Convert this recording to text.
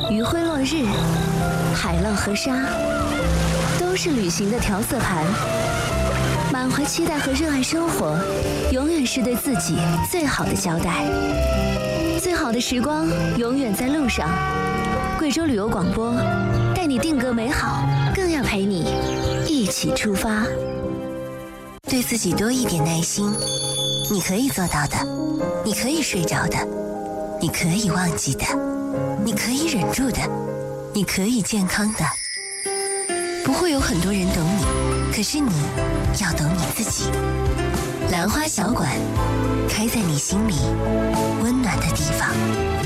余晖落日，海浪和沙，都是旅行的调色盘。满怀期待和热爱生活，永远是对自己最好的交代。最好的时光永远在路上。贵州旅游广播，带你定格美好，更要陪你一起出发。 对自己多一点耐心，你可以做到的，你可以睡着的，你可以忘记的，你可以忍住的，你可以健康的。不会有很多人懂你，可是你要懂你自己。兰花小馆，开在你心里温暖的地方。